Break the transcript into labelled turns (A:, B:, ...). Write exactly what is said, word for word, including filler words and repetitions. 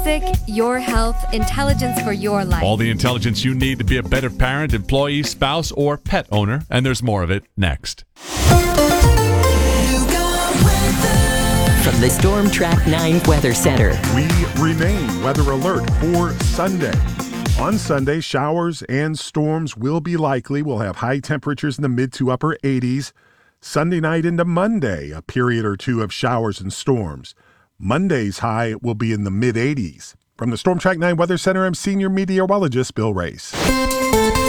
A: Your health, intelligence for your life.
B: All the intelligence you need to be a better parent, employee, spouse, or pet owner. And there's more of it next.
C: From the Storm Track nine Weather Center.
D: We remain weather alert for Sunday. On Sunday, showers and storms will be likely. We'll have high temperatures in the mid to upper eighties. Sunday night into Monday, a period or two of showers and storms. Monday's high will be in the mid eighties. From the Storm Track nine Weather Center, I'm Senior Meteorologist Bill Race.